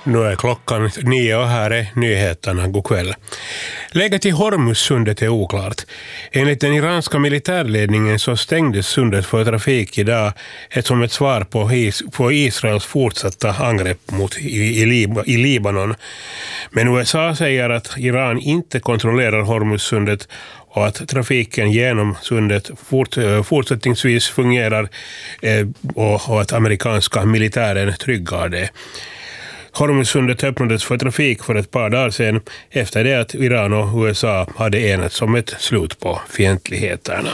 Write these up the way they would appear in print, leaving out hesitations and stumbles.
Nu är klockan 9 och här är nyheterna. God kväll. Läget i Hormuzsundet är oklart. Enligt den iranska militärledningen så stängdes sundet för trafik idag som ett svar på Israels fortsatta angrepp mot i Libanon. Men USA säger att Iran inte kontrollerar Hormuzsundet och att trafiken genom sundet fortsättningsvis fungerar och att amerikanska militären tryggar det. Hormuzsundet öppnades för trafik för ett par dagar sedan efter det att Iran och USA hade enats om ett slut på fientligheterna.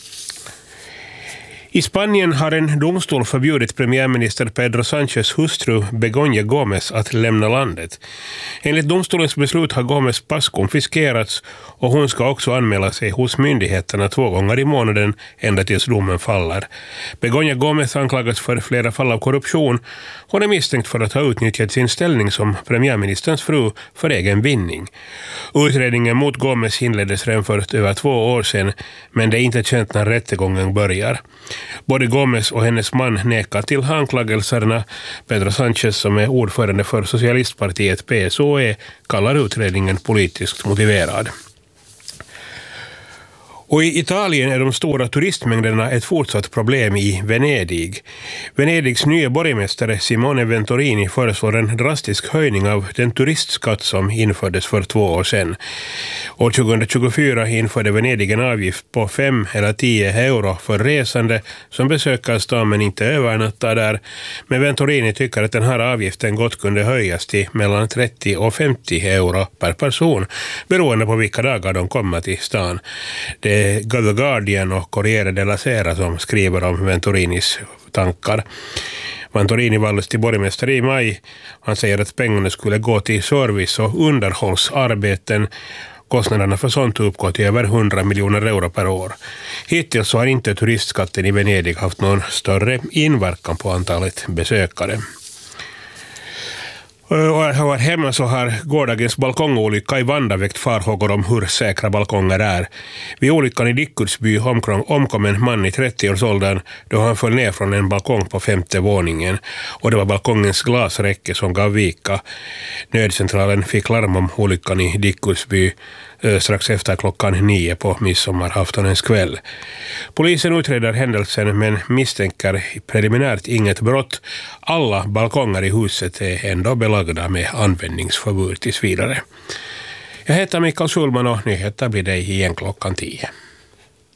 I Spanien har en domstol förbjudit premiärminister Pedro Sánchez hustru Begoña Gómez att lämna landet. Enligt domstolens beslut har Gómez pass konfiskerats och hon ska också anmäla sig hos myndigheterna 2 gånger i månaden ända tills domen faller. Begoña Gómez anklagas för flera fall av korruption. Hon är misstänkt för att ha utnyttjat sin ställning som premiärministerns fru för egen vinning. Utredningen mot Gómez inleddes redan för över 2 år sedan, men det är inte känt när rättegången börjar. Både Gómez och hennes man nekar till anklagelserna. Pedro Sánchez, som är ordförande för socialistpartiet PSOE, kallar utredningen politiskt motiverad. Och i Italien är de stora turistmängderna ett fortsatt problem i Venedig. Venedigs nya borgmästare Simone Ventorini föreslår en drastisk höjning av den turistskatt som infördes för 2 år sedan. År 2024 införde Venedig en avgift på 5 eller 10 euro för resande som besöker stan men inte övernattar där. Men Ventorini tycker att den här avgiften gott kunde höjas till mellan 30 och 50 euro per person beroende på vilka dagar de kommer till stan. Det är The Guardian och Corriere della Sera som skriver om Ventorinis tankar. Ventorini valdes till borgmästare i maj. Han säger att pengarna skulle gå till service och underhållsarbeten. Kostnaderna för sånt uppgår till över 100 miljoner euro per år. Hittills så har inte turistskatten i Venedig haft någon större inverkan på antalet besökare. Och här hemma så har gårdagens balkongolycka i Vanda väckt farhågor om hur säkra balkonger är. Vid olyckan i Dickursby omkom en man i 30-årsåldern då han föll ner från en balkong på 5:e våningen. Och det var balkongens glasräcke som gav vika. Nödcentralen fick larm om olyckan i Dickursby strax efter klockan 9 på midsommaraftonens kväll. Polisen utreder händelsen men misstänker preliminärt inget brott. Alla balkonger i huset är ändå belagda med användningsförbud tills vidare. Jag heter Mikael Schulman och nyheter blir det igen klockan 10.